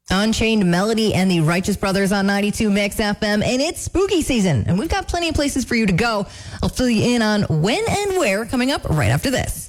Unchained Melody and the Righteous Brothers on 92 Mix FM, and it's spooky season, and we've got plenty of places for you to go. I'll fill you in on when and where coming up right after this.